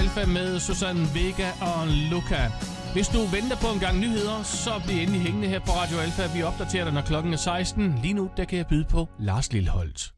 Alfa med Susanne Vega og Luca. Hvis du venter på en gang nyheder, så bliv endelig hængende her på Radio Alfa. Vi opdaterer dig, når klokken er 16. Lige nu, der kan jeg byde på Lars Lilholt.